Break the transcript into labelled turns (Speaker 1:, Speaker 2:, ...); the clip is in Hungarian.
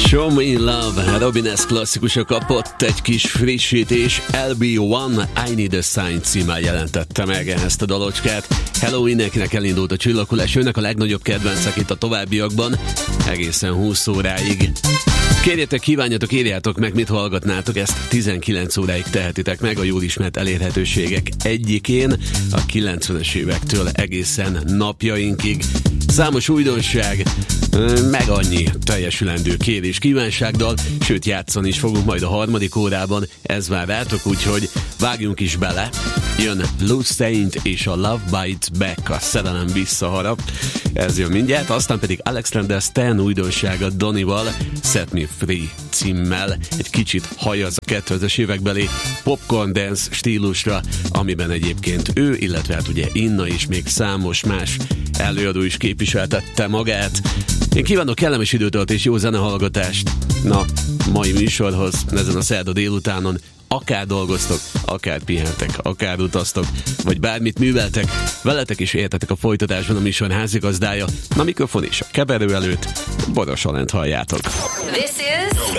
Speaker 1: Show Me Love, Robin S. klasszikusa kapott egy kis frissítés. LB1 I Need a Sign címmel jelentette meg ezt a dalocskát. Halloweeneknek elindult a csillaghullás, jönnek a legnagyobb kedvencek itt a továbbiakban, egészen 20 óráig. Kérjetek, kívánjatok, írjátok meg, mit hallgatnátok, ezt 19 óráig tehetitek meg a jól ismert elérhetőségek egyikén, a 90-es évektől egészen napjainkig. Számos újdonság, meg annyi teljesülendő kérés kívánságdal, sőt játszani is fogunk majd a harmadik órában, ez vár rátok, úgyhogy vágjunk is bele. Jön Blue Saint és a Love Bites Back, a szerelem visszaharap, ez jön mindjárt, aztán pedig Alexander Stan újdonsága Donnyval, Set Me Free címmel, egy kicsit hajaz a 2000-es évekbeli popcorn dance stílusra, amiben egyébként ő, illetve hát ugye Inna is még számos más előadó is képviseltette magát. Én kívánok kellemes időtöltés, jó zenehallgatást na mai műsorhoz, ezen a szerda délutánon. Akár dolgoztok, akár pihentek, akár utaztok, vagy bármit műveltek, veletek is értetek a folytatásban a műsor házigazdája, a mikrofon és a keverő előtt Boros Alent halljátok.
Speaker 2: This is